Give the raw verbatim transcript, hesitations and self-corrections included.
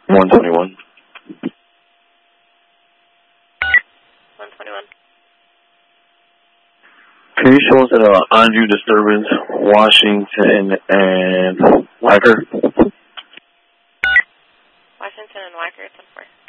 one twenty-one. one twenty-one. Can you show us an uh, undue disturbance, Washington and Wacker? Washington and Wacker, ten four.